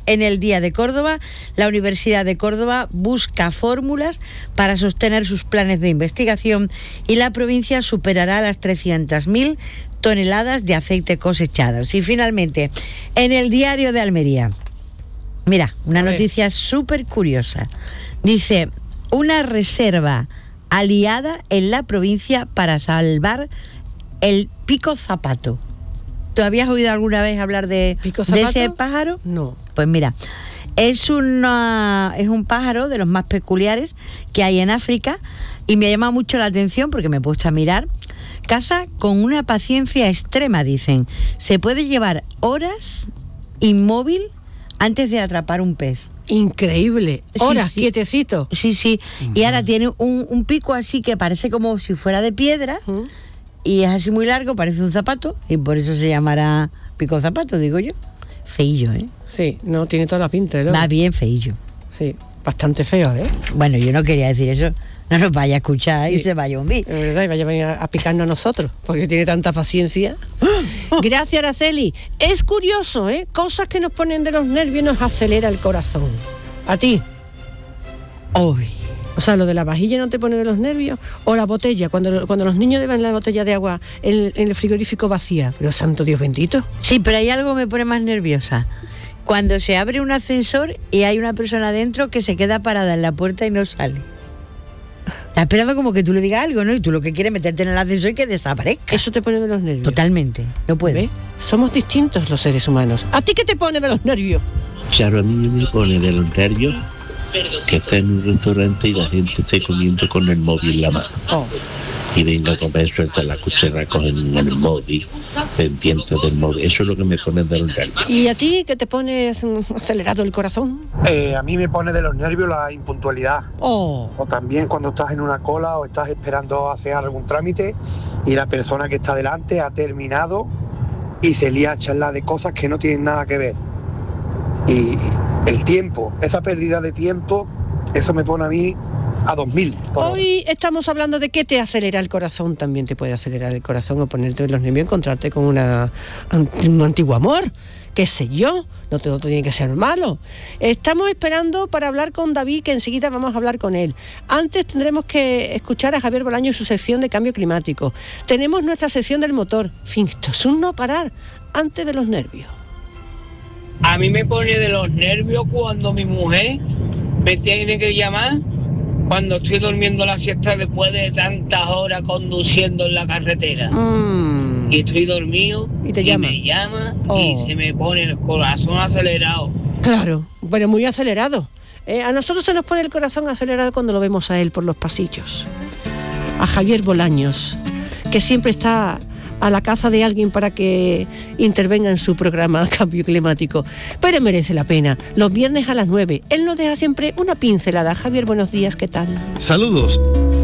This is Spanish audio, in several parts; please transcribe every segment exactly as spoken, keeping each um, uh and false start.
En el Día de Córdoba, la Universidad de Córdoba busca fórmulas para sostener sus planes de investigación y la provincia superará las trescientas mil toneladas de aceite cosechados. Y finalmente, en el Diario de Almería, mira, una noticia súper curiosa. Dice, una reserva aliada en la provincia para salvar el pico zapato. ¿Tú habías oído alguna vez hablar de, de ese pájaro? No. Pues mira, es, una, es un pájaro de los más peculiares que hay en África y me llama mucho la atención porque me he puesto a mirar. Caza con una paciencia extrema, dicen. Se puede llevar horas inmóvil antes de atrapar un pez. Increíble. Horas, sí, sí. quietecito. Sí, sí. Uh-huh. Y ahora tiene un, un pico así que parece como si fuera de piedra. Uh-huh. Y es así muy largo, parece un zapato. Y por eso se llamará pico zapato, digo yo. Feillo, ¿eh? Sí, no, tiene toda la pinta, ¿no? Va bien feillo. Sí, bastante feo, ¿eh? Bueno, yo no quería decir eso. No nos vaya a escuchar sí. y se vaya a hundir. Es verdad, y vaya a venir a picarnos a nosotros, porque tiene tanta paciencia. Gracias, Araceli. Es curioso, ¿eh? Cosas que nos ponen de los nervios nos acelera el corazón. ¿A ti? Uy. O sea, lo de la vajilla no te pone de los nervios. O la botella, cuando, cuando los niños llevan la botella de agua en, en el frigorífico vacía. Pero santo Dios bendito. Sí, pero hay algo que me pone más nerviosa. Cuando se abre un ascensor y hay una persona dentro que se queda parada en la puerta y no sale. Está esperando como que tú le digas algo, ¿no? Y tú lo que quieres es meterte en el ascensor y que desaparezca. Eso te pone de los nervios. Totalmente, no puede. ¿Ves? Somos distintos los seres humanos. ¿A ti qué te pone de los nervios? Claro, a mí me pone de los nervios que está en un restaurante y la gente esté comiendo con el móvil en la mano. Oh. Y venga a comer, suelta la cuchara, cogen el móvil, pendientes del móvil. Eso es lo que me pone de los nervios. ¿Y a ti qué te pone acelerado el corazón? Eh, a mí me pone de los nervios la impuntualidad. Oh. O también cuando estás en una cola o estás esperando hacer algún trámite y la persona que está delante ha terminado y se lía a charlar de cosas que no tienen nada que ver. Y el tiempo, esa pérdida de tiempo, eso me pone a mí a dos mil. Hoy estamos hablando de qué te acelera el corazón. También te puede acelerar el corazón o ponerte de los nervios, encontrarte con una, un antiguo amor, qué sé yo, no te, no te tiene que ser malo. Estamos esperando para hablar con David, que enseguida vamos a hablar con él. Antes tendremos que escuchar a Javier Bolaño y su sección de cambio climático. Tenemos nuestra sección del motor. En fin, esto es un no parar antes de los nervios. A mí me pone de los nervios cuando mi mujer me tiene que llamar cuando estoy durmiendo la siesta después de tantas horas conduciendo en la carretera. Mm. Y estoy dormido y, te y llama? me llama oh. y se me pone el corazón acelerado. Claro, pero muy acelerado. Eh, a nosotros se nos pone el corazón acelerado cuando lo vemos a él por los pasillos. A Javier Bolaños, que siempre está a la caza de alguien para que intervenga en su programa de cambio climático. Pero merece la pena. Los viernes a las nueve. Él nos deja siempre una pincelada. Javier, buenos días, ¿qué tal? Saludos.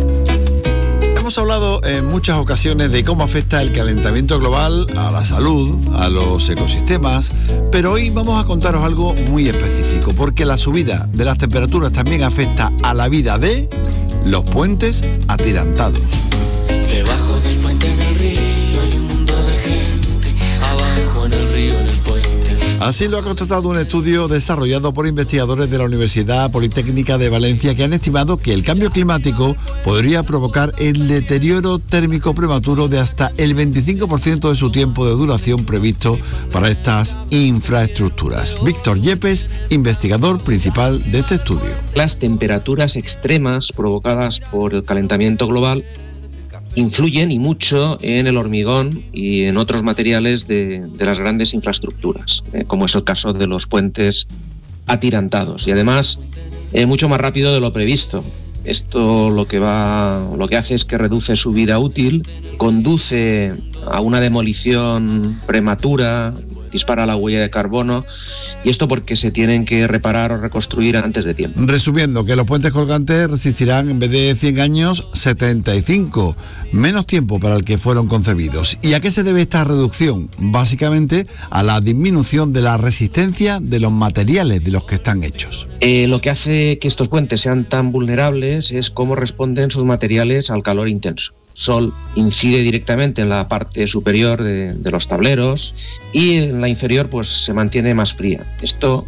Hemos hablado en muchas ocasiones de cómo afecta el calentamiento global a la salud, a los ecosistemas, pero hoy vamos a contaros algo muy específico, porque la subida de las temperaturas también afecta a la vida de los puentes atirantados. Debajo del puente en el río hay un mundo de gente, abajo en el río, en el puente. Así lo ha constatado un estudio desarrollado por investigadores de la Universidad Politécnica de Valencia, que han estimado que el cambio climático podría provocar el deterioro térmico prematuro de hasta el veinticinco por ciento de su tiempo de duración previsto para estas infraestructuras. Víctor Yepes, investigador principal de este estudio. Las temperaturas extremas provocadas por el calentamiento global influyen y mucho en el hormigón y en otros materiales de, de las grandes infraestructuras, eh, como es el caso de los puentes atirantados, y además eh, mucho más rápido de lo previsto. Esto lo que va, lo que hace es que reduce su vida útil, conduce a una demolición prematura, dispara la huella de carbono, y esto porque se tienen que reparar o reconstruir antes de tiempo. Resumiendo, que los puentes colgantes resistirán en vez de cien años, setenta y cinco, menos tiempo para el que fueron concebidos. ¿Y a qué se debe esta reducción? Básicamente a la disminución de la resistencia de los materiales de los que están hechos. Eh, lo que hace que estos puentes sean tan vulnerables es cómo responden sus materiales al calor intenso. Sol incide directamente en la parte superior de, de los tableros y en la inferior pues se mantiene más fría. Esto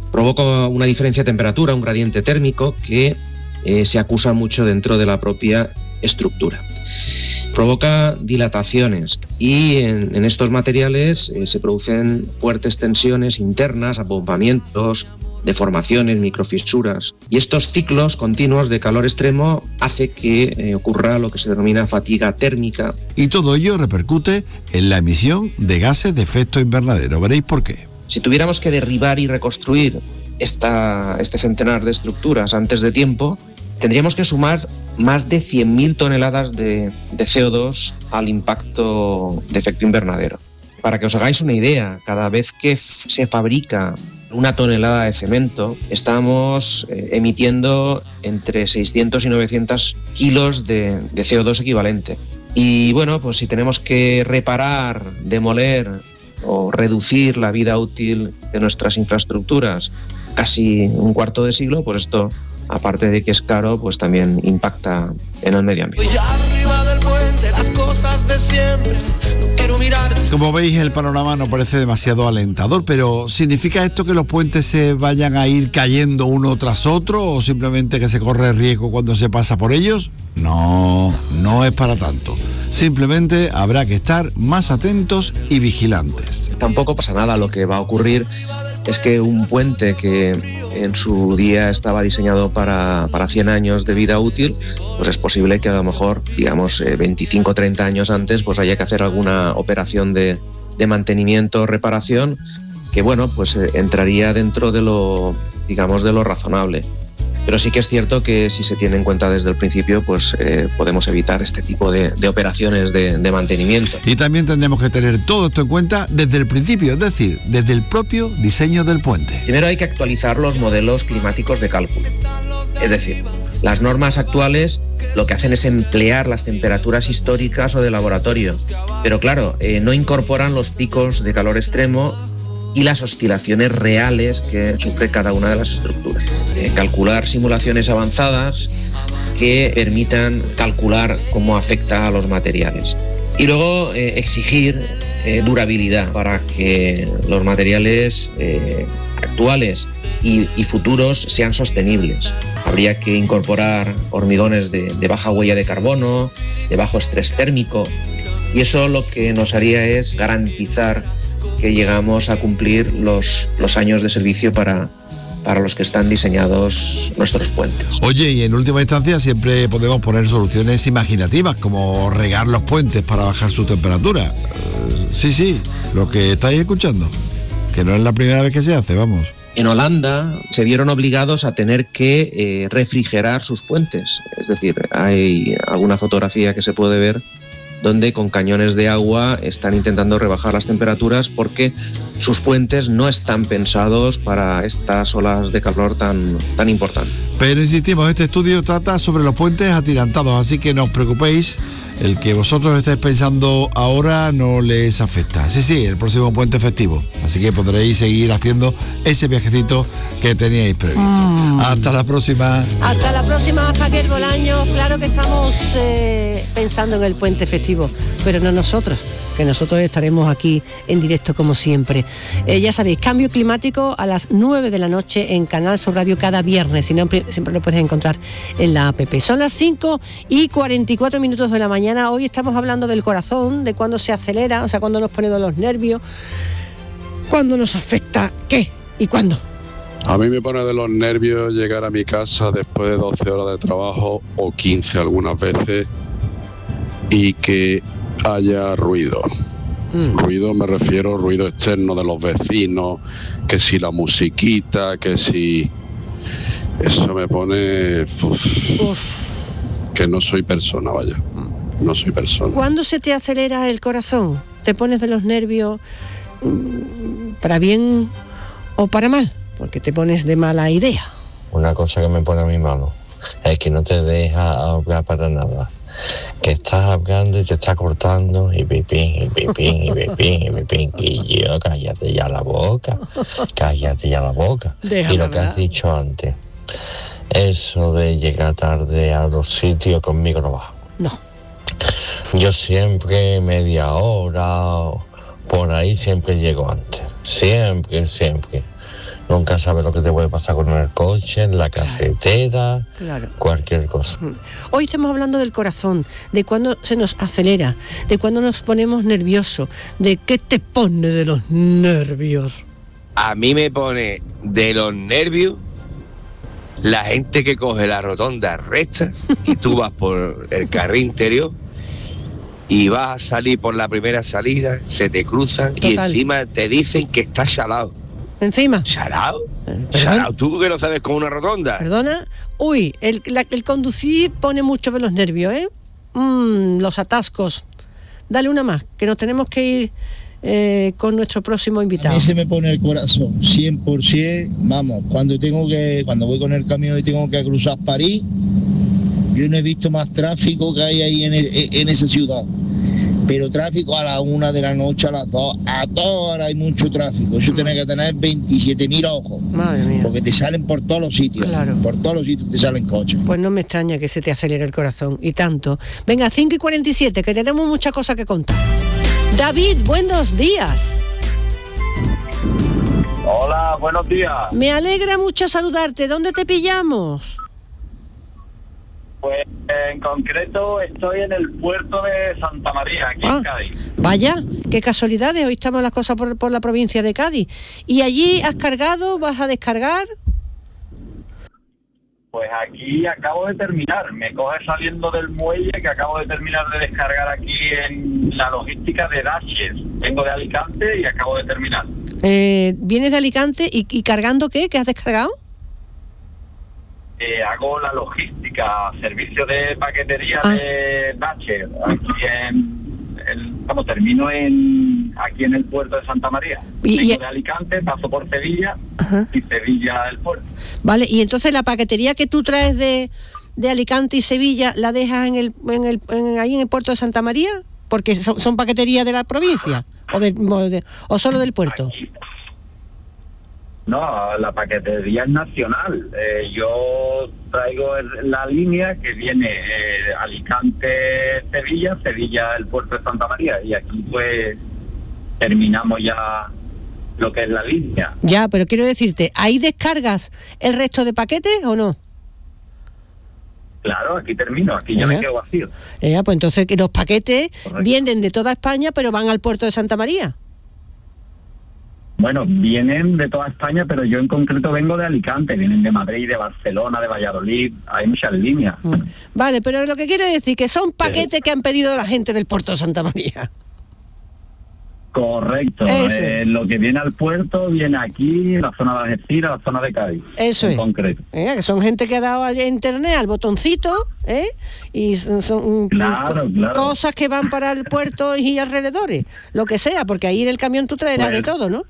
provoca una diferencia de temperatura, un gradiente térmico que eh, se acusa mucho dentro de la propia estructura. Provoca dilataciones y en, en estos materiales eh, se producen fuertes tensiones internas, abombamientos, deformaciones, microfisuras. Y estos ciclos continuos de calor extremo hace que eh, ocurra lo que se denomina fatiga térmica. Y todo ello repercute en la emisión de gases de efecto invernadero. Veréis por qué. Si tuviéramos que derribar y reconstruir esta, este centenar de estructuras antes de tiempo, tendríamos que sumar más de cien mil toneladas de, de C O dos al impacto de efecto invernadero. Para que os hagáis una idea, cada vez que f- se fabrica una tonelada de cemento, estamos eh, emitiendo entre seiscientos y novecientos kilos de, de C O dos equivalente. Y bueno, pues si tenemos que reparar, demoler o reducir la vida útil de nuestras infraestructuras casi un cuarto de siglo, pues esto, aparte de que es caro, pues también impacta en el medio ambiente. Como veis, el panorama no parece demasiado alentador, pero ¿significa esto que los puentes se vayan a ir cayendo uno tras otro o simplemente que se corre riesgo cuando se pasa por ellos? No, no es para tanto. Simplemente habrá que estar más atentos y vigilantes. Tampoco pasa nada. Lo que va a ocurrir es que un puente que en su día estaba diseñado para, para cien años de vida útil, pues es posible que a lo mejor, digamos, eh, veinticinco o treinta años antes, pues haya que hacer alguna operación de, de mantenimiento o reparación que, bueno, pues eh, entraría dentro de lo, digamos, de lo razonable. Pero sí que es cierto que si se tiene en cuenta desde el principio, pues eh, podemos evitar este tipo de, de operaciones de, de mantenimiento. Y también tendremos que tener todo esto en cuenta desde el principio, es decir, desde el propio diseño del puente. Primero hay que actualizar los modelos climáticos de cálculo. Es decir, las normas actuales lo que hacen es emplear las temperaturas históricas o de laboratorio. Pero claro, eh, no incorporan los picos de calor extremo y las oscilaciones reales que sufre cada una de las estructuras. Eh, calcular simulaciones avanzadas que permitan calcular cómo afecta a los materiales. Y luego eh, exigir eh, durabilidad para que los materiales eh, actuales y, y futuros sean sostenibles. Habría que incorporar hormigones de, de baja huella de carbono, de bajo estrés térmico, y eso lo que nos haría es garantizar que llegamos a cumplir los, los años de servicio para, para los que están diseñados nuestros puentes. Oye, y en última instancia siempre podemos poner soluciones imaginativas, como regar los puentes para bajar su temperatura. Uh, sí, sí, lo que estáis escuchando, que no es la primera vez que se hace, vamos. En Holanda se vieron obligados a tener que eh, refrigerar sus puentes. Es decir, hay alguna fotografía que se puede ver donde con cañones de agua están intentando rebajar las temperaturas porque sus puentes no están pensados para estas olas de calor tan, tan importantes. Pero insistimos, este estudio trata sobre los puentes atirantados, así que no os preocupéis, el que vosotros estéis pensando ahora no les afecta. Sí, sí, el próximo puente festivo, así que podréis seguir haciendo ese viajecito que teníais previsto. Mm. Hasta la próxima. Hasta la próxima, Javier Bolaño. Claro que estamos eh, pensando en el puente festivo, pero no nosotros, que nosotros estaremos aquí en directo como siempre. Eh, ya sabéis, Cambio Climático a las nueve de la noche en Canal Sur Radio cada viernes, si no, siempre lo puedes encontrar en la app. Son las cinco y cuarenta y cuatro minutos de la mañana. Hoy estamos hablando del corazón, de cuándo se acelera, o sea, cuándo nos pone de los nervios, cuándo nos afecta, qué y cuándo. A mí me pone de los nervios llegar a mi casa después de doce horas de trabajo o quince algunas veces y que haya ruido. Mm. Ruido me refiero ruido externo de los vecinos, que si la musiquita, que si... Eso me pone... Uf, Uf. Que no soy persona, vaya. No soy persona. ¿Cuándo se te acelera el corazón? ¿Te pones de los nervios para bien o para mal? Porque te pones de mala idea. Una cosa que me pone a mi mano es que no te deja hablar para nada. Que estás hablando y te está cortando y pipín, y pipín, y pipín, y pipín. Y yo, cállate ya la boca, cállate ya la boca. Déjame y lo que has dicho antes, eso de llegar tarde a los sitios conmigo no va. No. Yo siempre media hora, por ahí siempre llego antes. Siempre, siempre. Nunca sabes lo que te puede pasar con el coche, en la carretera, Claro. cualquier cosa. Hoy estamos hablando del corazón, de cuando se nos acelera, de cuando nos ponemos nerviosos, de qué te pone de los nervios. A mí me pone de los nervios la gente que coge la rotonda recta y tú vas por el carril interior y vas a salir por la primera salida, se te cruzan y Total. encima te dicen que estás chalado. ¿Encima? ¿Chalado? ¿Chalado? ¿Tú que no sabes con una rotonda? ¿Perdona? Uy, el, la- el conducir pone mucho de los nervios, ¿eh? Mm, los atascos. Dale una más, que nos tenemos que ir eh, con nuestro próximo A invitado. mí se me pone el corazón, cien por ciento, vamos, cuando tengo que, cuando voy con el camión y tengo que cruzar París, yo no he visto más tráfico que hay ahí en, e- en esa ciudad. Pero tráfico a la una de la noche, a las dos, a todas horas hay mucho tráfico. Eso tiene que tener veintisiete mil ojos. Madre mía. Porque te salen por todos los sitios. Claro. Por todos los sitios te salen coches. Pues no me extraña que se te acelere el corazón, y tanto. Venga, cinco y cuarenta y siete, que tenemos muchas cosas que contar. David, buenos días. Hola, buenos días. Me alegra mucho saludarte. ¿Dónde te pillamos? Pues en concreto estoy en el puerto de Santa María, aquí Ah. en Cádiz. Vaya, qué casualidades. Hoy estamos las cosas por, por la provincia de Cádiz. ¿Y allí has cargado? ¿Vas a descargar? Pues aquí acabo de terminar, me coge saliendo del muelle que acabo de terminar de descargar aquí en la logística de Daches. Vengo de Alicante y acabo de terminar. Eh, ¿Vienes de Alicante y, y cargando qué? ¿Qué has descargado? Eh, hago la logística, servicio de paquetería Ah. de Daches. Aquí en, el- vamos, termino en aquí en el puerto de Santa María. Y- Vengo y- de Alicante, paso por Sevilla Ajá. y Sevilla el puerto. Vale, y entonces la paquetería que tú traes de, de Alicante y Sevilla, ¿la dejas en el, en el, en- ahí en el puerto de Santa María? Porque son, son paqueterías de la provincia, o, del- o de- o solo del puerto. No, la paquetería es nacional. Eh, yo traigo el- la línea que viene eh, Alicante-Sevilla, Sevilla el puerto de Santa María, y aquí pues terminamos ya lo que es la línea. Ya, pero quiero decirte, ¿ahí descargas el resto de paquetes o no? Claro, aquí termino, aquí ya me Ajá. quedo vacío. Ya, pues entonces que los paquetes vienen de toda España, pero van al puerto de Santa María. Bueno, vienen de toda España, pero yo en concreto vengo de Alicante, vienen de Madrid, de Barcelona, de Valladolid, hay muchas líneas. Vale, pero lo que quiero decir que son paquetes que han pedido la gente del puerto de Santa María. Correcto, Eso. eh, lo que viene al puerto viene aquí, en la zona de Algeciras, la zona de Cádiz. Eso en es. concreto. Eh, que son gente que ha dado a internet al botoncito, ¿eh? Y son, son, mm, Claro, co- claro. cosas que van para el puerto y alrededores, lo que sea, porque ahí en el camión tú traerás Pues- de todo, ¿no?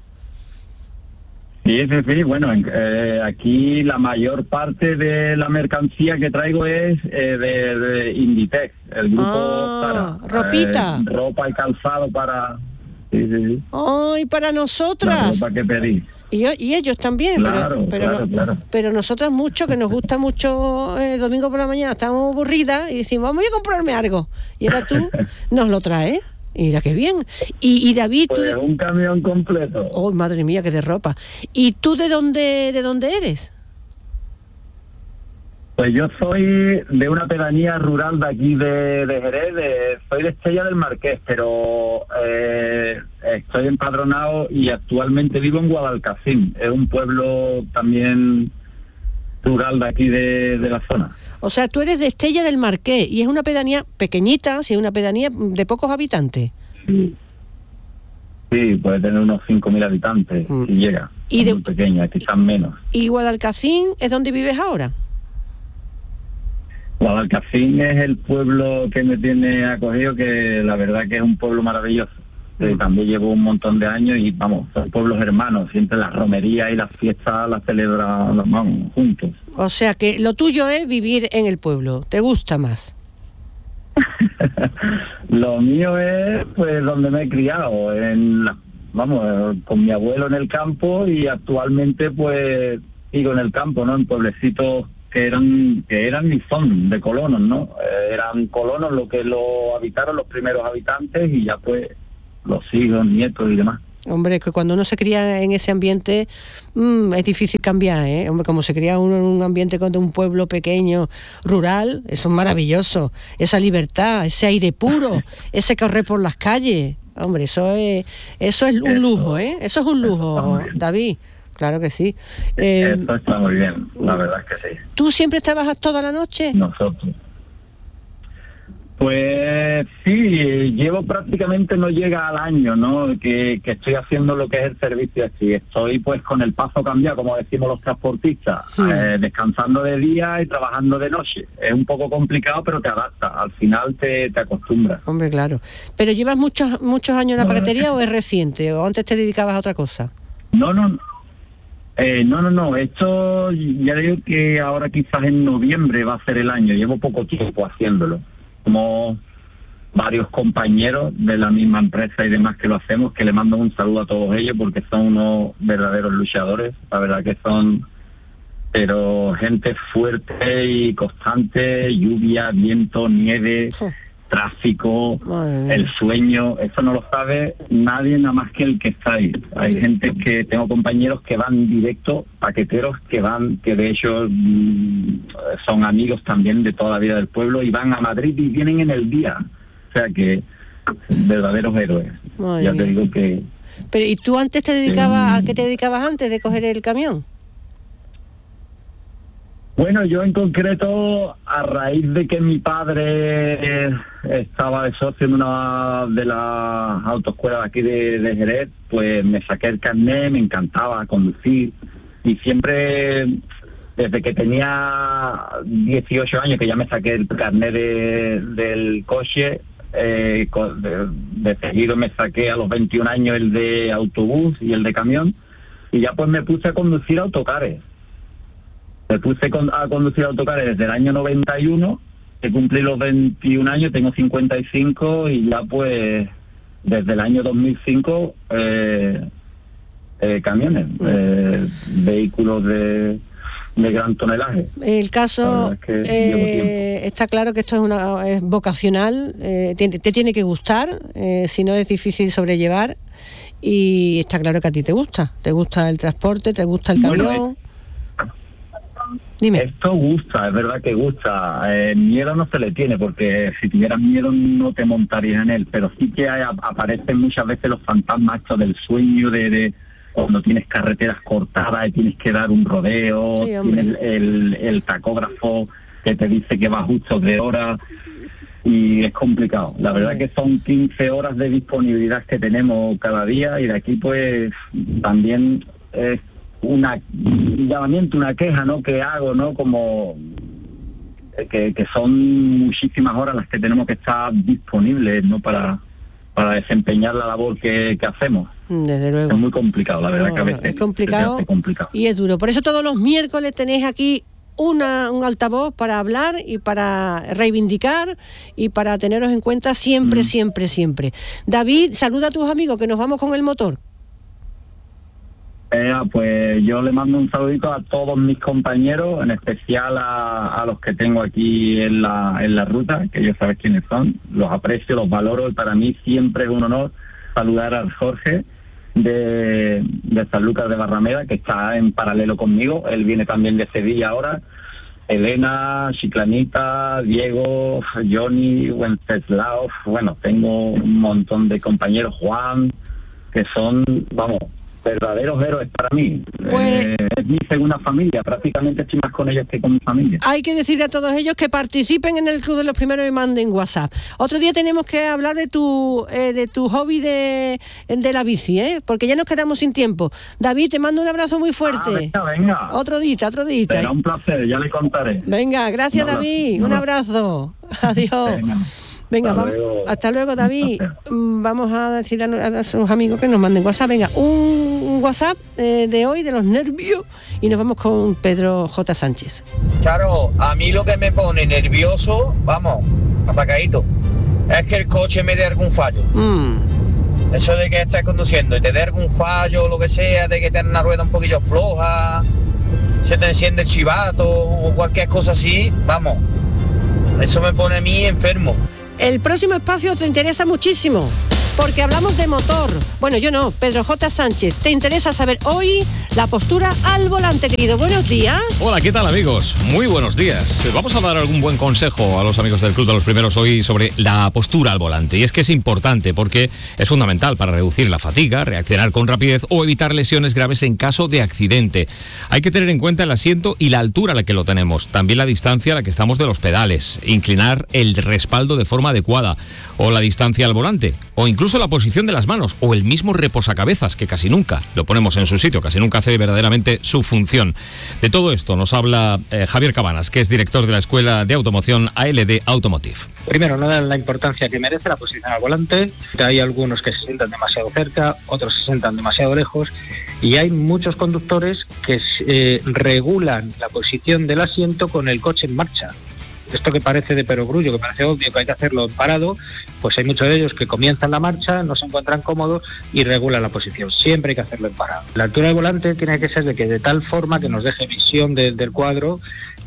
Sí, sí, sí, bueno, en- eh, aquí la mayor parte de la mercancía que traigo es eh, de, de Inditex, el grupo Ah, Zara. ropita. Eh, ropa y calzado para... Sí, sí, sí. ¡Ay, para La nosotras! ropa que pedí. Y, yo- y ellos también, Claro, pero, pero, claro, no- claro. pero nosotras mucho, que nos gusta mucho el domingo por la mañana, estamos aburridas y decimos, vamos a comprarme algo. Y ahora tú nos lo traes. Y mira qué bien. Y, y David, tú... Pues un camión completo. ¡Oh, madre mía, qué de ropa! ¿Y tú de dónde, de dónde eres? Pues yo soy de una pedanía rural de aquí de, de Jerez, de- soy de Estella del Marqués, pero eh, estoy empadronado y actualmente vivo en Guadalcacín. Es un pueblo también rural de aquí de, de la zona. O sea, tú eres de Estella del Marqués y es una pedanía pequeñita, sí, es una pedanía de pocos habitantes. Sí, sí puede tener unos cinco mil habitantes, si llega. Y Es de- muy pequeña, quizás menos. ¿Y Guadalcacín es donde vives ahora? Guadalcacín es el pueblo que me tiene acogido, que la verdad que es un pueblo maravilloso. Eh, también llevo un montón de años y vamos, son pueblos hermanos, siempre las romerías y las fiestas las celebran vamos, juntos. O sea, que lo tuyo es vivir en el pueblo, ¿te gusta más? Lo mío es pues donde me he criado, en la- vamos, eh, con mi abuelo en el campo y actualmente pues sigo en el campo, ¿no? En pueblecitos que eran que eran y son de colonos, ¿no? Eh, eran colonos los que lo habitaron los primeros habitantes y ya pues los hijos, nietos y demás. Hombre, que cuando uno se cría en ese ambiente mmm, es difícil cambiar, ¿eh? Hombre, como se cría uno en un ambiente de un pueblo pequeño, rural, eso es maravilloso. Esa libertad, ese aire puro, ese correr por las calles. Hombre, eso es eso es un lujo, ¿eh? Eso es un lujo, David. Claro que sí. Eh, Esto está muy bien, la verdad es que sí. ¿Tú siempre trabajas toda la noche? Nosotros. Pues sí, llevo prácticamente, no llega al año, ¿no? Que, que estoy haciendo lo que es el servicio así. Estoy pues con el paso cambiado, como decimos los transportistas, sí. eh, descansando de día y trabajando de noche. Es un poco complicado, pero te adaptas. Al final te, te acostumbras. Hombre, claro. ¿Pero llevas muchos muchos años en la paquetería o es reciente? ¿O antes te dedicabas a otra cosa? No, no, eh, no, no, no. Esto ya digo que ahora quizás en noviembre va a ser el año. Llevo poco tiempo haciéndolo. Como varios compañeros de la misma empresa y demás que lo hacemos, que le mando un saludo a todos ellos porque son unos verdaderos luchadores, la verdad que son, pero gente fuerte y constante, lluvia, viento, nieve, tráfico, el sueño, eso no lo sabe nadie nada más que el que está ahí. Hay gente que, tengo compañeros que van directo, paqueteros que van, que de hecho mmm, son amigos también de toda la vida del pueblo y van a Madrid y vienen en el día. O sea que verdaderos héroes. Muy ya bien. Te digo que... Pero ¿y tú antes te dedicabas, eh, a qué te dedicabas antes de coger el camión? Bueno, yo en concreto, a raíz de que mi padre eh, estaba de socio en una de las autoescuelas aquí de, de Jerez, pues me saqué el carnet, me encantaba conducir y siempre, desde que tenía dieciocho años, que ya me saqué el carnet de, del coche, eh, de, de seguido me saqué a los veintiún años el de autobús y el de camión y ya pues me puse a conducir autocares. Me puse a conducir autocares desde el año noventa y uno, he cumplido los veintiún años, tengo cincuenta y cinco y ya pues desde el año dos mil cinco eh, eh, camiones, eh, vehículos de, de gran tonelaje. El caso, es que eh, está claro que esto es una es vocacional, eh, te, te tiene que gustar, eh, si no es difícil sobrellevar y está claro que a ti te gusta, te gusta el transporte, te gusta el camión. Bueno, Dime. Esto gusta, es verdad que gusta. Eh, miedo no se le tiene, porque si tuvieras miedo no te montarías en él, pero sí que hay, aparecen muchas veces los fantasmas estos del sueño de, de cuando tienes carreteras cortadas y tienes que dar un rodeo, sí, tienes el, el, el tacógrafo que te dice que va justo de hora y es complicado. La verdad que son quince horas de disponibilidad que tenemos cada día y de aquí pues también es una un llamamiento, una queja, ¿no? Que hago, ¿no? Como que, que son muchísimas horas las que tenemos que estar disponibles, ¿no? Para para desempeñar la labor que, que hacemos. Desde luego. Es muy complicado, la verdad no, que a veces es complicado, se hace complicado y es duro. Por eso todos los miércoles tenéis aquí una un altavoz para hablar y para reivindicar y para teneros en cuenta siempre, mm. siempre, siempre. David, saluda a tus amigos que nos vamos con el motor. Eh, pues yo le mando un saludito a todos mis compañeros, en especial a, a los que tengo aquí en la en la ruta, que ellos saben quiénes son, los aprecio, los valoro y para mí siempre es un honor saludar al Jorge de, de San Lucas de Barrameda, que está en paralelo conmigo, él viene también de Sevilla ahora, Elena, Chiclanita, Diego, Johnny, Wenceslao, bueno, tengo un montón de compañeros, Juan, que son, vamos, verdaderos héroes para mí. Pues, eh, es mi segunda familia, prácticamente estoy más con ellos que con mi familia. Hay que decirle a todos ellos que participen en el Club de los Primeros y manden WhatsApp. Otro día tenemos que hablar de tu eh, de tu hobby de, de la bici, ¿eh? Porque ya nos quedamos sin tiempo. David, te mando un abrazo muy fuerte. Ah, venga, venga. Otro día, otro día. Será un placer, ya le contaré. Venga, gracias un David, un, un abrazo. Adiós. Venga. Venga, hasta, vamos, luego. hasta luego, David. Vamos a decirle a, a sus amigos que nos manden WhatsApp. Venga, un, un WhatsApp eh, de hoy, de los nervios, y nos vamos con Pedro J. Sánchez. Claro, a mí lo que me pone nervioso, vamos, apacadito, es que el coche me dé algún fallo. Mm. Eso de que estés conduciendo y te dé algún fallo, lo que sea, de que tengas una rueda un poquillo floja, se te enciende el chivato o cualquier cosa así, vamos, eso me pone a mí enfermo. El próximo espacio te interesa muchísimo, porque hablamos de motor. Bueno, yo no, Pedro J. Sánchez. ¿Te interesa saber hoy la postura al volante, querido? Buenos días. Hola, ¿qué tal, amigos? Muy buenos días. Vamos a dar algún buen consejo a los amigos del Club de los Primeros hoy sobre la postura al volante. Y es que es importante porque es fundamental para reducir la fatiga, reaccionar con rapidez o evitar lesiones graves en caso de accidente. Hay que tener en cuenta el asiento y la altura a la que lo tenemos, también la distancia a la que estamos de los pedales, inclinar el respaldo de forma adecuada o la distancia al volante o incluso la posición de las manos o el mismo reposacabezas, que casi nunca lo ponemos en su sitio, casi nunca hace verdaderamente su función. De todo esto nos habla eh, Javier Cabanas, que es director de la Escuela de Automoción A L D Automotive. Primero, no dan la importancia que merece la posición al volante. Hay algunos que se sientan demasiado cerca, otros se sientan demasiado lejos, y hay muchos conductores que eh, regulan la posición del asiento con el coche en marcha. Esto que parece de perogrullo, que parece obvio que hay que hacerlo en parado, pues hay muchos de ellos que comienzan la marcha, no se encuentran cómodos y regulan la posición. Siempre hay que hacerlo en parado. La altura del volante tiene que ser de que de tal forma que nos deje visión de, del cuadro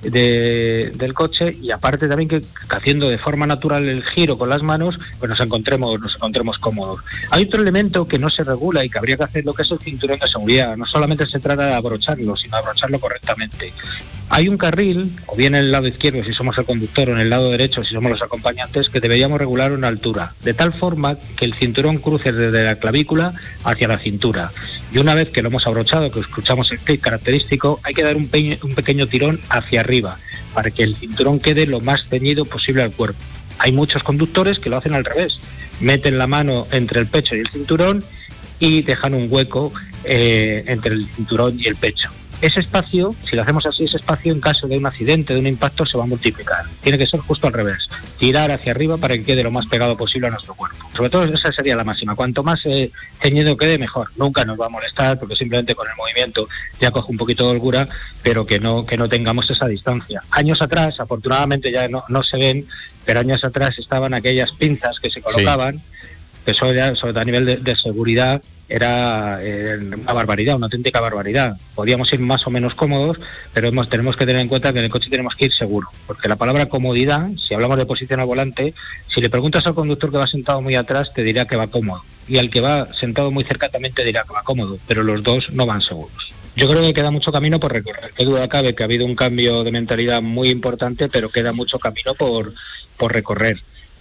de, del coche, y aparte también que, que haciendo de forma natural el giro con las manos, pues nos encontremos, nos encontremos cómodos. Hay otro elemento que no se regula y que habría que hacer, lo que es el cinturón de seguridad. No solamente se trata de abrocharlo, sino de abrocharlo correctamente. Hay un carril, o bien en el lado izquierdo si somos el conductor, o en el lado derecho si somos los acompañantes, que deberíamos regular una altura, de tal forma que el cinturón cruce desde la clavícula hacia la cintura. Y una vez que lo hemos abrochado, que escuchamos el clic característico, hay que dar un, pe- un pequeño tirón hacia arriba, para que el cinturón quede lo más ceñido posible al cuerpo. Hay muchos conductores que lo hacen al revés, meten la mano entre el pecho y el cinturón y dejan un hueco eh, entre el cinturón y el pecho. Ese espacio, si lo hacemos así, ese espacio en caso de un accidente, de un impacto, se va a multiplicar. Tiene que ser justo al revés, tirar hacia arriba para que quede lo más pegado posible a nuestro cuerpo. Sobre todo esa sería la máxima. Cuanto más eh, ceñido quede, mejor. Nunca nos va a molestar, porque simplemente con el movimiento ya coge un poquito de holgura, pero que no, que no tengamos esa distancia. Años atrás, afortunadamente ya no, no se ven, pero años atrás estaban aquellas pinzas que se colocaban, sí, que eso ya, sobre todo a nivel de, de seguridad, era eh, una barbaridad, una auténtica barbaridad. Podíamos ir más o menos cómodos, pero hemos, tenemos que tener en cuenta que en el coche tenemos que ir seguro, porque la palabra comodidad, si hablamos de posición al volante, si le preguntas al conductor que va sentado muy atrás, te dirá que va cómodo, y al que va sentado muy cerca también te dirá que va cómodo, pero los dos no van seguros. Yo creo que queda mucho camino por recorrer. Qué duda cabe que ha habido un cambio de mentalidad muy importante, pero queda mucho camino por, por recorrer.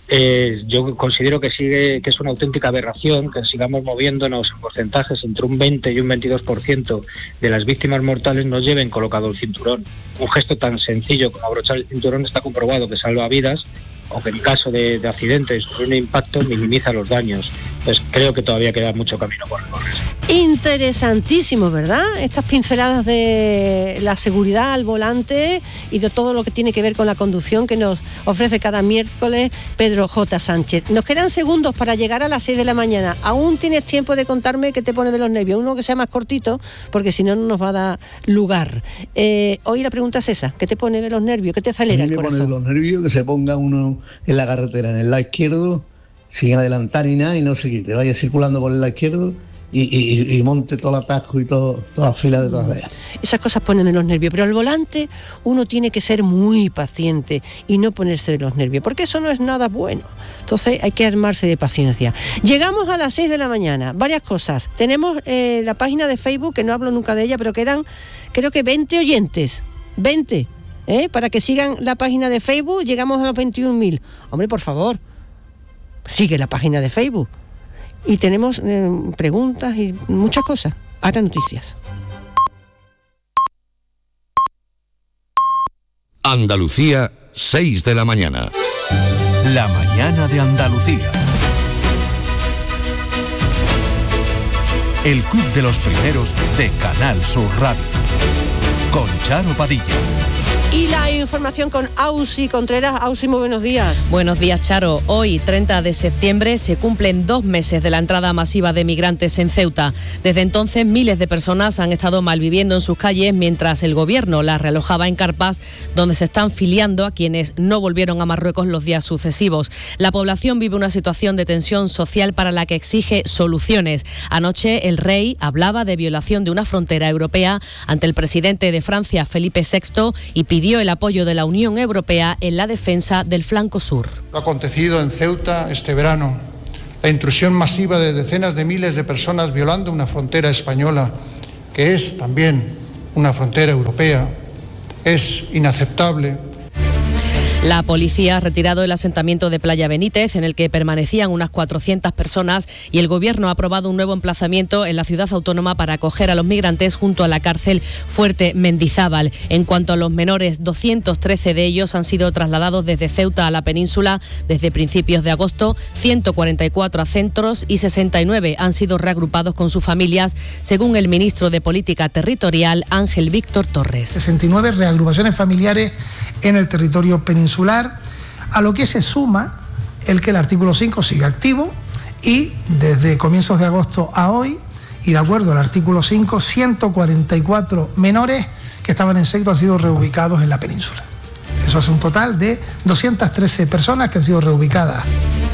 Eh, yo considero que sigue que es una auténtica aberración que sigamos moviéndonos en porcentajes entre un veinte y un veintidós por ciento de las víctimas mortales no lleven colocado el cinturón. Un gesto tan sencillo como abrochar el cinturón está comprobado que salva vidas, o que en caso de, de accidentes o un impacto minimiza los daños. Pues creo que todavía queda mucho camino por recorrer. Interesantísimo, ¿verdad? Estas pinceladas de la seguridad al volante y de todo lo que tiene que ver con la conducción que nos ofrece cada miércoles Pedro J. Sánchez. Nos quedan segundos para llegar a las seis de la mañana. Aún tienes tiempo de contarme qué te pone de los nervios. Uno que sea más cortito, porque si no, no nos va a dar lugar. Eh, hoy la pregunta es esa. ¿Qué te pone de los nervios? ¿Qué te acelera el corazón? Me pone de los nervios que se ponga uno en la carretera, en el lado izquierdo, sin adelantar ni nada y no se quite. Vaya circulando por el lado izquierdo y, y, y monte todo el atasco y todo, todas las filas de todas ellas. Esas cosas ponen de los nervios, pero al volante uno tiene que ser muy paciente y no ponerse de los nervios, porque eso no es nada bueno. Entonces hay que armarse de paciencia. Llegamos a las seis de la mañana, varias cosas. Tenemos eh, la página de Facebook, que no hablo nunca de ella, pero quedan creo que veinte oyentes, veinte, ¿eh? Para que sigan la página de Facebook. Llegamos a los veintiún mil. Hombre, por favor, sigue la página de Facebook. Y tenemos eh, preguntas y muchas cosas. Ahora noticias. Andalucía, seis de la mañana. La mañana de Andalucía. El Club de los Primeros de Canal Sur Radio. Con Charo Padilla. Y la información con Ausi Contreras. Ausi, muy buenos días. Buenos días, Charo. Hoy, treinta de septiembre, se cumplen dos meses de la entrada masiva de migrantes en Ceuta. Desde entonces, miles de personas han estado malviviendo en sus calles mientras el gobierno las realojaba en carpas, donde se están filiando a quienes no volvieron a Marruecos los días sucesivos. La población vive una situación de tensión social para la que exige soluciones. Anoche, el rey hablaba de violación de una frontera europea ante el presidente de Francia, Felipe sexto, y pidió dio el apoyo de la Unión Europea en la defensa del flanco sur. Lo acontecido en Ceuta este verano la intrusión masiva de decenas de miles de personas violando una frontera española, que es también una frontera europea, es inaceptable. La policía ha retirado el asentamiento de Playa Benítez, en el que permanecían unas cuatrocientas personas, y el Gobierno ha aprobado un nuevo emplazamiento en la ciudad autónoma para acoger a los migrantes junto a la cárcel Fuerte Mendizábal. En cuanto a los menores, doscientos trece de ellos han sido trasladados desde Ceuta a la península desde principios de agosto, ciento cuarenta y cuatro a centros y sesenta y nueve han sido reagrupados con sus familias, según el ministro de Política Territorial, Ángel Víctor Torres. sesenta y nueve reagrupaciones familiares en el territorio peninsular, a lo que se suma el que el artículo cinco sigue activo y desde comienzos de agosto a hoy, y de acuerdo al artículo cinco, ciento cuarenta y cuatro menores que estaban en Ceuta han sido reubicados en la península. Eso hace un total de doscientas trece personas que han sido reubicadas.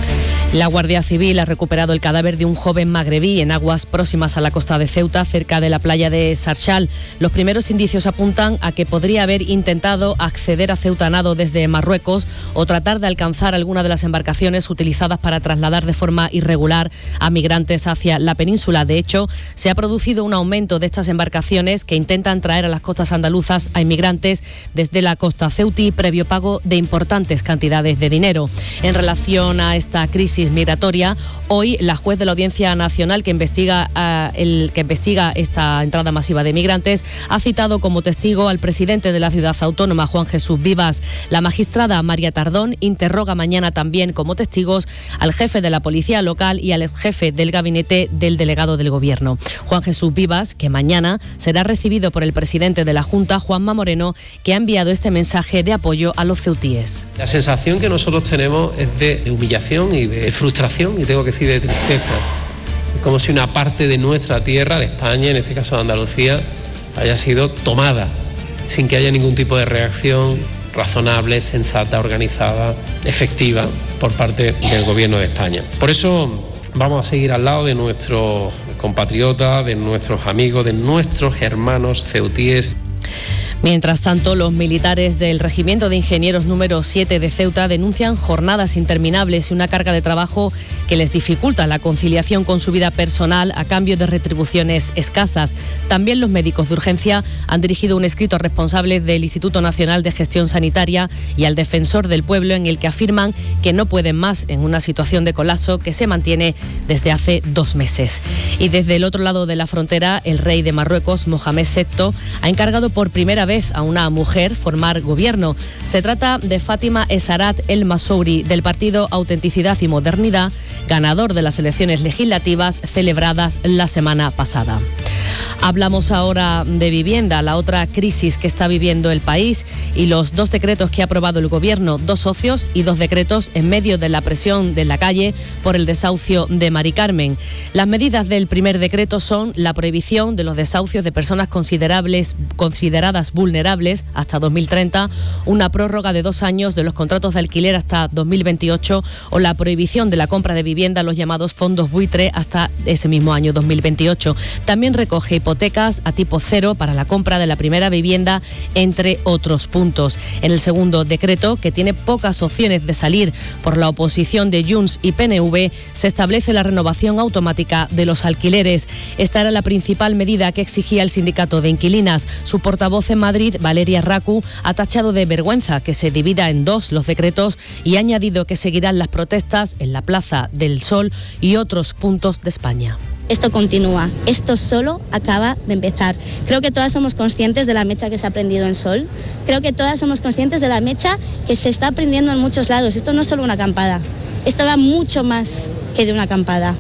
La Guardia Civil ha recuperado el cadáver de un joven magrebí en aguas próximas a la costa de Ceuta, cerca de la playa de Sarchal. Los primeros indicios apuntan a que podría haber intentado acceder a Ceuta a nado desde Marruecos o tratar de alcanzar alguna de las embarcaciones utilizadas para trasladar de forma irregular a migrantes hacia la península. De hecho, se ha producido un aumento de estas embarcaciones que intentan traer a las costas andaluzas a inmigrantes desde la costa ceutí, previo pago de importantes cantidades de dinero. En relación a esta crisis migratoria, hoy la juez de la Audiencia Nacional que investiga, uh, el, que investiga esta entrada masiva de migrantes ha citado como testigo al presidente de la ciudad autónoma, Juan Jesús Vivas. La magistrada María Tardón interroga mañana también como testigos al jefe de la policía local y al exjefe del gabinete del delegado del gobierno. Juan Jesús Vivas, que mañana será recibido por el presidente de la Junta, Juanma Moreno, que ha enviado este mensaje de apoyo a los ceutíes. La sensación que nosotros tenemos es de, de humillación y de frustración, y tengo que decir de tristeza. Es como si una parte de nuestra tierra, de España, en este caso de Andalucía, haya sido tomada sin que haya ningún tipo de reacción razonable, sensata, organizada, efectiva por parte del gobierno de España. Por eso vamos a seguir al lado de nuestros compatriotas, de nuestros amigos, de nuestros hermanos ceutíes. Mientras tanto, los militares del Regimiento de Ingenieros número siete de Ceuta denuncian jornadas interminables y una carga de trabajo que les dificulta la conciliación con su vida personal a cambio de retribuciones escasas. También los médicos de urgencia han dirigido un escrito a responsables del Instituto Nacional de Gestión Sanitaria y al Defensor del Pueblo, en el que afirman que no pueden más en una situación de colapso que se mantiene desde hace dos meses. Y desde el otro lado de la frontera, el rey de Marruecos, Mohamed sexto, ha encargado por primera vez a una mujer formar gobierno. Se trata de Fátima Essarat El Masouri, del partido Autenticidad y Modernidad, ganador de las elecciones legislativas celebradas la semana pasada. Hablamos ahora de vivienda, la otra crisis que está viviendo el país, y los dos decretos que ha aprobado el gobierno, dos socios y dos decretos en medio de la presión de la calle por el desahucio de Mari Carmen. Las medidas del primer decreto son la prohibición de los desahucios de personas considerables, consideradas vulnerables hasta dos mil treinta, una prórroga de dos años de los contratos de alquiler hasta dos mil veintiocho o la prohibición de la compra de vivienda a los llamados fondos buitre hasta ese mismo año dos mil veintiocho. También recoge hipotecas a tipo cero para la compra de la primera vivienda, entre otros puntos. En el segundo decreto, que tiene pocas opciones de salir por la oposición de Junts y P N V, se establece la renovación automática de los alquileres. Esta era la principal medida que exigía el sindicato de inquilinas. Su portavoz en Madrid, Valeria Racu, ha tachado de vergüenza que se divida en dos los decretos y ha añadido que seguirán las protestas en la Plaza del Sol y otros puntos de España. Esto continúa, esto solo acaba de empezar. Creo que todas somos conscientes de la mecha que se ha prendido en Sol, creo que todas somos conscientes de la mecha que se está prendiendo en muchos lados. Esto no es solo una acampada, esto va mucho más que de una acampada.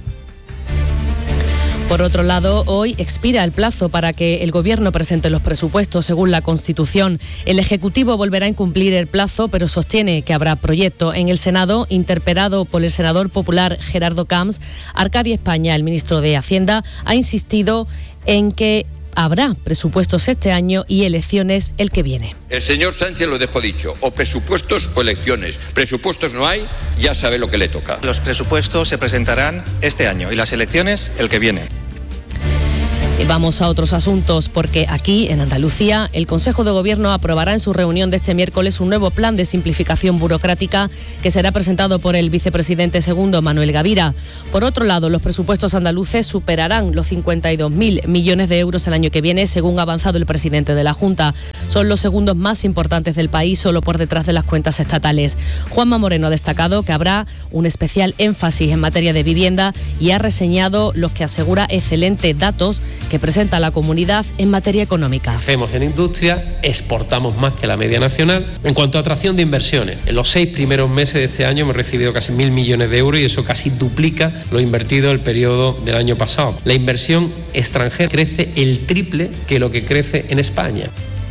Por otro lado, hoy expira el plazo para que el Gobierno presente los presupuestos según la Constitución. El Ejecutivo volverá a incumplir el plazo, pero sostiene que habrá proyecto. En el Senado, interpelado por el senador popular Gerardo Camps, Arcadia España, el ministro de Hacienda, ha insistido en que habrá presupuestos este año y elecciones el que viene. El señor Sánchez lo dejó dicho, o presupuestos o elecciones. Presupuestos no hay, ya sabe lo que le toca. Los presupuestos se presentarán este año y las elecciones el que viene. Y vamos a otros asuntos, porque aquí, en Andalucía, el Consejo de Gobierno aprobará en su reunión de este miércoles un nuevo plan de simplificación burocrática que será presentado por el vicepresidente segundo, Manuel Gavira. Por otro lado, los presupuestos andaluces superarán los cincuenta y dos mil millones de euros el año que viene, según ha avanzado el presidente de la Junta. Son los segundos más importantes del país, solo por detrás de las cuentas estatales. Juanma Moreno ha destacado que habrá un especial énfasis en materia de vivienda y ha reseñado los que asegura excelentes datos que presenta la comunidad en materia económica. Hacemos en industria, exportamos más que la media nacional. En cuanto a atracción de inversiones, en los seis primeros meses de este año hemos recibido casi mil millones de euros y eso casi duplica lo invertido el periodo del año pasado. La inversión extranjera crece el triple que lo que crece en España.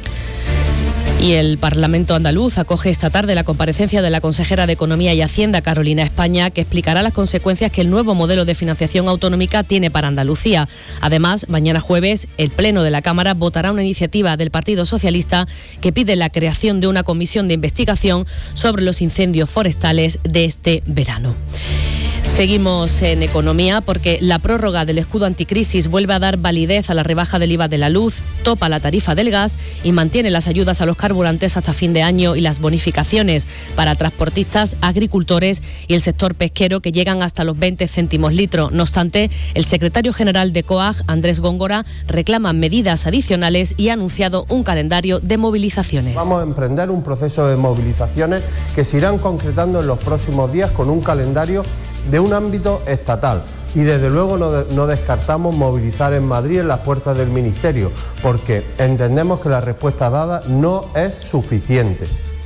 Y el Parlamento andaluz acoge esta tarde la comparecencia de la consejera de Economía y Hacienda, Carolina España, que explicará las consecuencias que el nuevo modelo de financiación autonómica tiene para Andalucía. Además, mañana jueves, el Pleno de la Cámara votará una iniciativa del Partido Socialista que pide la creación de una comisión de investigación sobre los incendios forestales de este verano. Seguimos en economía porque la prórroga del escudo anticrisis vuelve a dar validez a la rebaja del I V A de la luz, topa la tarifa del gas y mantiene las ayudas a los carburantes hasta fin de año y las bonificaciones para transportistas, agricultores y el sector pesquero que llegan hasta los veinte céntimos litro. No obstante, el secretario general de COAG, Andrés Góngora, reclama medidas adicionales y ha anunciado un calendario de movilizaciones. Vamos a emprender un proceso de movilizaciones que se irán concretando en los próximos días con un calendario de un ámbito estatal. Y desde luego no, de, no descartamos movilizar en Madrid en las puertas del Ministerio, porque entendemos que la respuesta dada no es suficiente.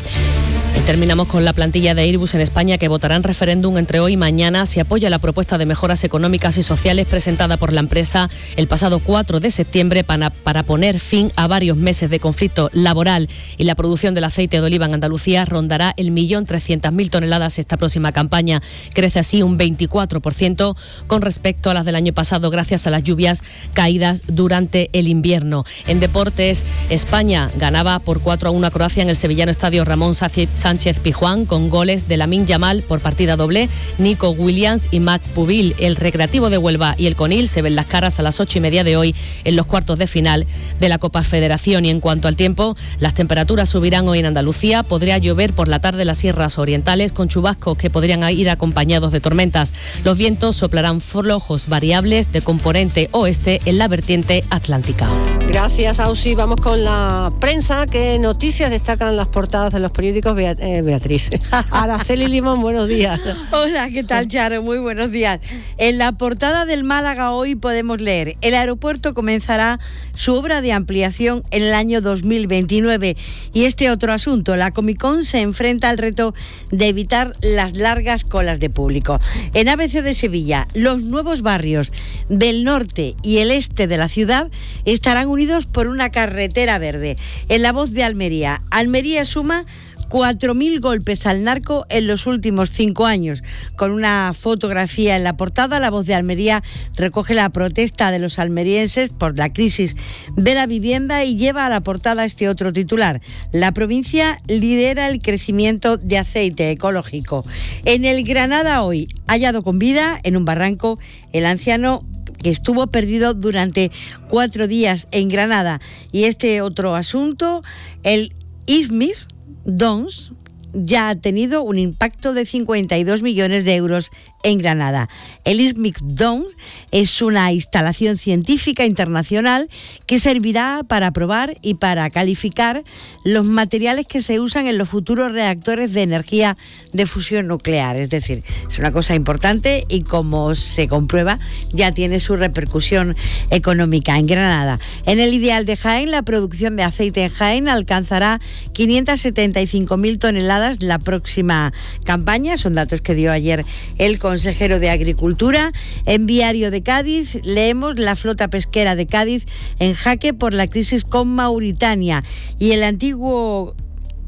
Y terminamos con la plantilla de Airbus en España, que votará en referéndum entre hoy y mañana si apoya la propuesta de mejoras económicas y sociales presentada por la empresa el pasado cuatro de septiembre para, para poner fin a varios meses de conflicto laboral. Y la producción del aceite de oliva en Andalucía rondará el millón trescientas mil toneladas esta próxima campaña. Crece así un veinticuatro por ciento con respecto a las del año pasado, gracias a las lluvias caídas durante el invierno. En deportes, España ganaba por cuatro a uno a Croacia en el sevillano estadio Ramón Sánchez Pizjuán, con goles de Lamine Yamal por partida doble, Nico Williams y Mac Pubil. El Recreativo de Huelva y el Conil se ven las caras a las ocho y media de hoy en los cuartos de final de la Copa Federación. Y en cuanto al tiempo, las temperaturas subirán hoy en Andalucía. Podría llover por la tarde en las sierras orientales, con chubascos que podrían ir acompañados de tormentas. Los vientos soplarán flojos variables de componente oeste en la vertiente atlántica. Gracias, Ausi. Vamos con la prensa. ¿Qué noticias destacan las portadas de los periódicos? Bea- eh, Beatriz. Araceli Limón, buenos días. Hola, ¿qué tal, Charo? Muy buenos días. En la portada del Málaga hoy podemos leer: el aeropuerto comenzará su obra de ampliación en el año dos mil veintinueve. Y este otro asunto, la Comicón se enfrenta al reto de evitar las largas colas de público. En A B C de Sevilla, los nuevos barrios del norte y el este de la ciudad estarán unidos por una carretera verde. En La Voz de Almería, Almería suma cuatro mil golpes al narco en los últimos cinco años. Con una fotografía en la portada, La Voz de Almería recoge la protesta de los almerienses por la crisis de la vivienda y lleva a la portada este otro titular: la provincia lidera el crecimiento de aceite ecológico. En el Granada hoy, hallado con vida en un barranco el anciano que estuvo perdido durante cuatro días en Granada. Y este otro asunto, el I F M I F Dons ya ha tenido un impacto de cincuenta y dos millones de euros en Granada. El I S M I C Dome es una instalación científica internacional que servirá para probar y para calificar los materiales que se usan en los futuros reactores de energía de fusión nuclear. Es decir, es una cosa importante y, como se comprueba, ya tiene su repercusión económica en Granada. En el Ideal de Jaén, la producción de aceite en Jaén alcanzará quinientas setenta y cinco mil toneladas la próxima campaña. Son datos que dio ayer el consejero de Agricultura. En Diario de Cádiz leemos: la flota pesquera de Cádiz en jaque por la crisis con Mauritania. Y el antiguo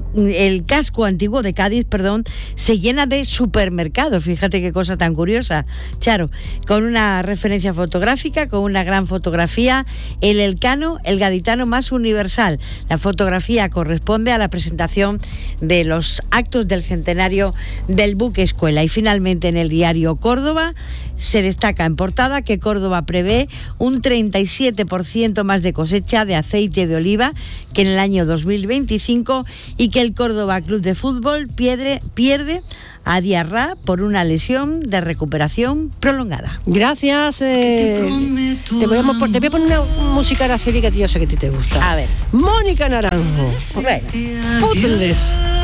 el casco antiguo de Cádiz, perdón, se llena de supermercados. Fíjate qué cosa tan curiosa, Charo, con una referencia fotográfica, con una gran fotografía, el Elcano, el gaditano más universal. La fotografía corresponde a la presentación de los actos del centenario del buque escuela. Y finalmente en el diario Córdoba se destaca en portada que Córdoba prevé un treinta y siete por ciento más de cosecha de aceite de oliva que en el año dos mil veinticinco y que el Córdoba Club de Fútbol pierde, pierde a Diarra por una lesión de recuperación prolongada. Gracias. Eh, te, voy a, te voy a poner una música araceli que yo sé que a ti te gusta. A ver. Mónica Naranjo. Bueno. Puzzles.